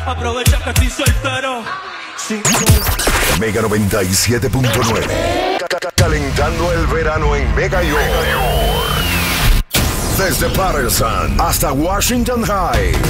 Aprovecha que estoy soltero. Sí. Mega 97.9. Calentando el verano en Mega York. Desde Patterson hasta Washington High.